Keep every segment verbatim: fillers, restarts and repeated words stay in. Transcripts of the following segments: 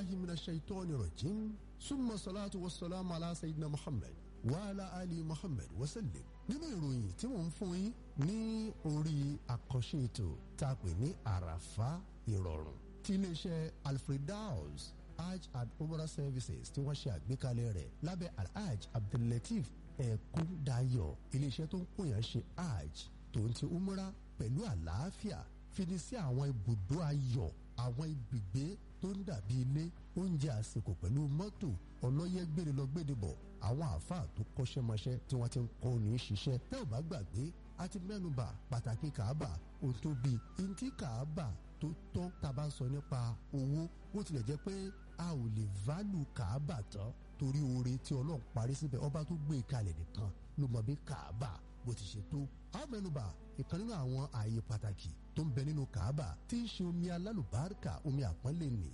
billahi minash shaitani rajim summa salatu wassalamu ala sayyidina Muhammad wa ala ali Muhammad wa sallim. Nínú ìròyìn tí mò ń fún yín ní orí àkànṣe ètò tá a pè ní àràfá ìrọ̀rùn tí iléeṣẹ́ Al-Firdaus Hajj and Umrah Services tí wọ́n ṣe àgbékalẹ̀ rẹ̀ lábẹ́ Alhaj Abdullateef Ẹ̀kúndayọ̀, iléeṣẹ́ tó ń pòyàn ṣe hajj tó ń ti umrah pẹ̀lú àlàáfíà, fini sí àwọn ibùdó ayọ̀, àwọn ibùgbé tó ń dàbí ilé, oúnjẹ àsìkò pẹ̀lú mọ́tò ọlọ́yẹ́ gbére lọ gbére bọ̀, àwọn àáfàá tó kọ́ṣẹ́mọṣẹ́ tí wọ́n ti ń kọ́ ní ṣiṣẹ́. tẹ́ ò bá gbàgbé a ti mẹ́nubà pàtàkì kàábà ohun tó bí ntí kàábà tó tọ́ tá a bá ń sọ nípa owó, bó tilẹ̀ jẹ́ pé a ò lè válù kàábà tán torí oore tí Ọlọ́run parí síbẹ̀, ọba tó gbé e kalẹ̀ nìkan ló mọ bí kàábà bó ti ṣe tó. a mẹ́nubà ìkan nínú àwọn ààyè pàtàkì tó ń bẹ nínú kàábà tí ń ṣe omi alálùbáríkà, omi àpọ́nlé ní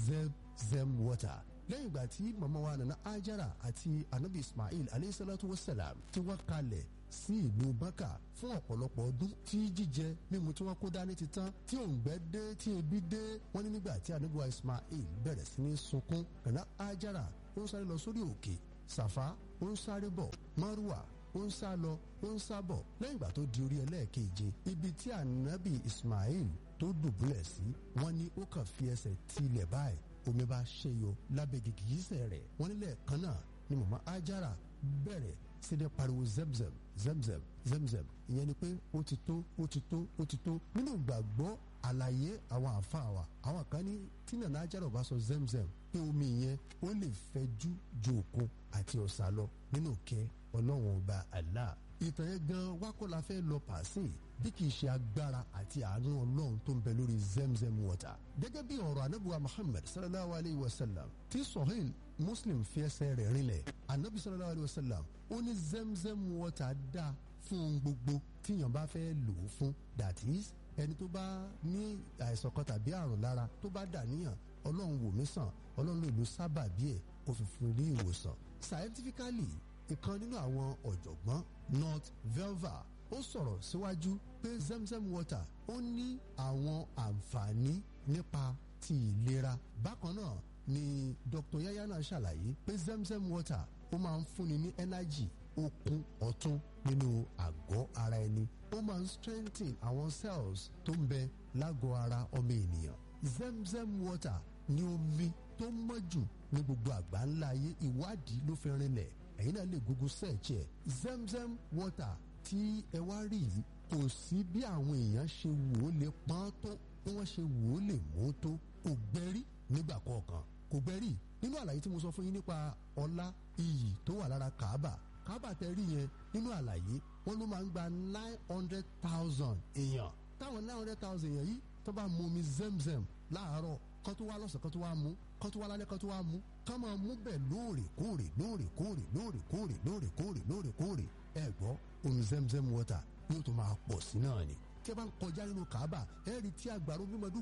Zemzem water. lẹ́yìn ìgbà tí màmá wa Nana Ajara àti anabi Ismail aleyhisalatu wasalam tí wọ́n kalẹ̀ sí ìlú Mákà fún ọ̀pọ̀lọpọ̀ ọdún, tí jíjẹ mímu tí wọ́n kó dání ti tán, tí òǹgbẹ dé, tí ebi dé, wọ́n ní nígbà tí anabi wa Ismail bẹ̀rẹ̀ sí ní sunkún, Nana Ajara ó ń sáré lọ sórí òkè Sàfá, ó ń sáré bọ̀ Márùwà, ó ń sá lọ, ó ń sá bọ̀. lẹ́yìn ìgbà tó di orí ẹlẹ́ẹ̀keje, ibi tí anabi Ismail tó dùbúlẹ̀ sí, wọ́n ní ó kàn fi ẹsẹ̀ tilẹ̀ báyìí, omi bá ṣẹyọ lábẹ́ gìgísẹ̀ rẹ̀. wọ́n nílẹ̀ kan náà ni màmá Ajara bẹ̀rẹ̀ sí ní pariwo Zemzem Zemzem Zemzem, ìyẹn ni pé ó ti tó ó ti tó ó ti tó. nínú ìgbàgbọ́ àlàyé àwọn àfáà wa, àwọn kan ní tí Nana Ajara bá sọ Zemzem pé omi yẹn ó lè fẹjú ju òkun àti ọ̀sà lọ nínú kẹ́ Ọlọ́run ọba Allah. ìtàn yẹn gan wákọ́ la fẹ́ lọ pàṣẹ bí kì í ṣe agbára àti àánú Ọlọ́run tó ń bẹ lórí Zemzem water. gẹ́gẹ́ bí ọ̀rọ̀ anábùwà Muhammad sallallahu alayhi wa sallam tí Sahih Muslim fi ẹsẹ̀ rẹ̀ rinlẹ̀, anábì sallallahu alayhi wa sallam ó ní Zemzem water dá fún ohun gbogbo tíyàn bá fẹ́ lò ó fún. that is ẹni tó bá ní àìsàn kan tàbí àrùn lára tó bá dà níyàn, Ọlọ́run wò mí sàn, Ọlọ́run lè lo sábàbí ẹ̀ kó fi fún ní ìwòsàn. scientifically ìkan nínú àwọn ọ̀jọ̀gbọ́n North Velva ó sọ̀rọ̀ síwájú pé Zemzem water ó ní àwọn àǹfààní nípa ti ìlera. bákan náà ni Doctor Yahya náà ṣàlàyé pé Zemzem water ó máa ń fúnni ní energy, okun ọ̀tún nínú àgọ́ ara ẹni, ó máa ń strengthen àwọn cells tó ń bẹ lágọ̀ọ́ ara ọmọ ènìyàn. Zemzem water ní omi tó mọ́ jù ní gbogbo àgbáńlá ayé, ìwádìí ló fi rinlẹ̀, ẹ̀yin náà lè google search ẹ̀. Zemzem water tí ẹ wá rí yìí kò sí bí àwọn èèyàn ṣe wò ó lè pọ́n tó, bí wọ́n ṣe wò ó lè mú tó, kò gbẹ́rí nígbà kọ̀ọ̀kan, kò gbẹ́rí. nínú àlàyé tí mo sọ fún yín nípa ọlá iyì tó wà lára Kaaba, Kaaba tẹ rí yẹn nínú àlàyé wọn ló máa ń gba nine hundred thousand èèyàn. táwọn nine hundred thousand èèyàn yìí tó bá mu omi Zemzem láàárọ̀, kan tó wá lọ́sàn kan tó wá mú, kan tó wá lálẹ́ kan tó wá mú, ká máa mú bẹ́ẹ̀ lóòrèkóòrè lóòrèkóòrè lóòrèkóòrè lóòrèkóòrè lóòrèkóòrè. ẹ gbọ́ omi Zemzem water yóò tó máa pọ̀ sí náà ni. tí ẹ bá ń kọjá nínú Kaaba, ẹ rí tí àgbàrá omi máa dún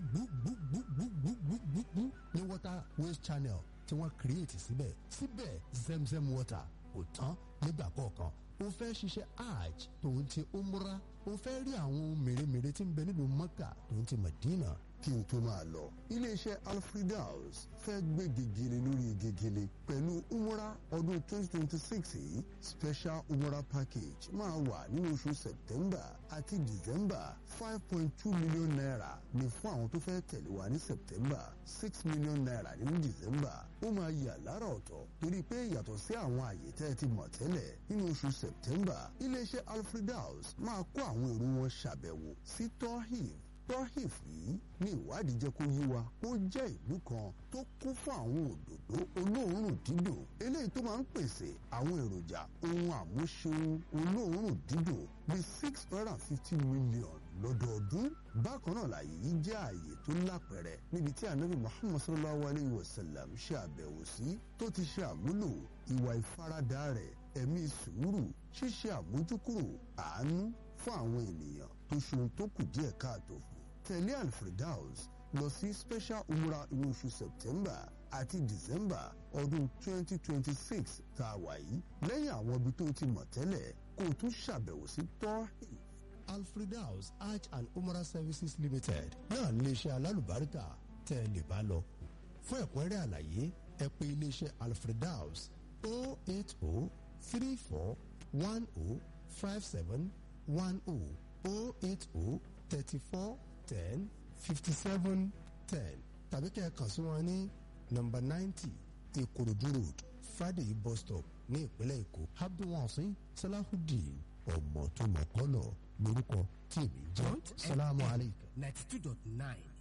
gbúgbúgbúgbúgbúgbú ní water waste channel tí wọ́n create síbẹ̀. síbẹ̀ Zemzem water kò tán nígbà kọ̀ọ̀kan. o fẹ́ ṣiṣẹ́ hajj tòun ti umrah, o fẹ́ rí àwọn ohun mèremère tí ń bẹ nínú Mẹ́kà tòun ti Mẹdínà. kí n tó máa lọ, iléeṣẹ́ Al-Firdaus fẹ́ gbé gègéle lórí gègéle pẹ̀lú umrah ọdún twenty twenty six yìí. special umrah package máa wà nínú oṣù September àti December. five point two million naira ní fún àwọn tó fẹ́ tẹ̀lé wa ní September, six million naira ní December. ó máa yà lára ọ̀tọ̀ torí pé yàtọ̀ sí àwọn àyè tẹ́ ẹ ti mọ̀ tẹ́lẹ̀ nínú oṣù September, iléeṣẹ́ Al-Firdaus máa kó àwọn èrò wọn ṣàbẹ̀wò sí Tohif. Tohif yìí ní ìwádìí jẹ́ kó yé wa ó jẹ́ ìlú kan tó kún fún àwọn òdòdó olóòórùn dídùn, eléyìí tó máa ń pèsè àwọn èròjà ohun àmúṣeun olóòórùn dídùn bíi six hundred and fifty million lọ́dọọdún. bákan náà láàyè yìí jẹ́ ààyè tó lápẹẹrẹ níbi tí ànábì Muhammad sallallahu alayhi wa sallam ṣe àbẹ̀wò sí, tó ti ṣe àmúlò ìwà ìfaradà rẹ̀, ẹ̀mí sùúrù, ṣíṣe àmójúkúrò, àánú fún àwọn ènìyàn tó ṣohun tó kù díẹ̀ káàtó fún. tẹ̀lé Al-Firdaus lọ sí special umrah inú oṣù September àti December ọdún twenty twenty six tá a wà yìí. lẹ́yìn àwọn ibi tó ti mọ̀ tẹ́lẹ̀, kó o tún ṣàbẹ̀wò sí Tohif. Al-Firdaus Hajj and Umrah Services Limited náà ní iṣẹ́ alálùbáríkà tẹ́ ẹ lè bá lọ. fún ẹ̀kúnrẹ́rẹ́ àlàyé ẹ pè iléeṣẹ́ Al-Firdaus oh eight oh three four one oh five seven one oh oh eight oh thirty four ten fifty seven ten tàbí kẹ́ ẹ kàn sí wọn ní nọ́mbà ninety Ìkòròdú road Friday bus stop ní ìpínlẹ̀ Èkó. Abdulwasin Salahudeen ọmọ tó mọ̀ kọ́lọ̀ lórúkọ tí èmi jẹ́. Salamu alaikum. ninety two dot nine